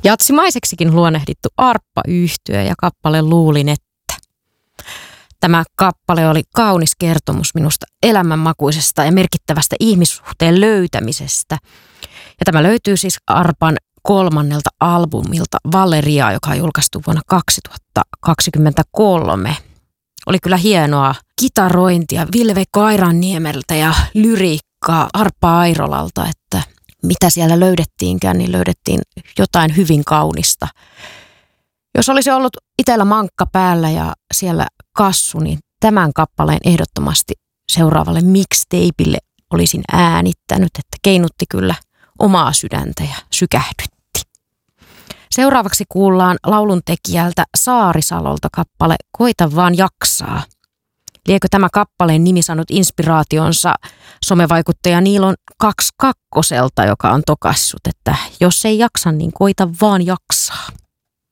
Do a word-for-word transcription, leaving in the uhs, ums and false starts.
jatsimaiseksikin luonnehdittu arppayhtye ja kappale Luulin, että. Tämä kappale oli kaunis kertomus minusta elämänmakuisesta ja merkittävästä ihmissuhteen löytämisestä. Ja tämä löytyy siis Arpan kolmannelta albumilta Valeria, joka on julkaistu vuonna kaksituhattakaksikymmentäkolme. Oli kyllä hienoa kitarointia Ville-Veikko Airanniemeltä ja lyriikkaa Arppa Airolalta, että mitä siellä löydettiinkään, niin löydettiin jotain hyvin kaunista. Jos olisi ollut itsellä mankka päällä ja siellä kassu, niin tämän kappaleen ehdottomasti seuraavalle mixtapeille olisin äänittänyt, että keinutti kyllä omaa sydäntä ja sykähdytti. Seuraavaksi kuullaan lauluntekijältä Saarisalolta kappale Koita vaan jaksaa. Liekö tämä kappaleen nimi saanut inspiraationsa somevaikuttaja Niilon kaksi kakkoselta, joka on tokassut, että jos ei jaksa, niin koita vaan jaksaa.